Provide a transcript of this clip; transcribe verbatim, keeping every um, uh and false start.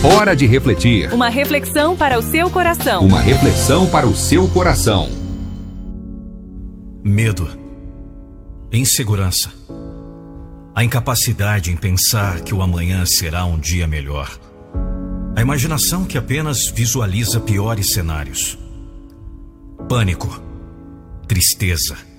Hora de refletir. Uma reflexão para o seu coração. Uma reflexão para o seu coração. Medo, insegurança, a incapacidade em pensar que o amanhã será um dia melhor, a imaginação que apenas visualiza piores cenários, pânico, tristeza,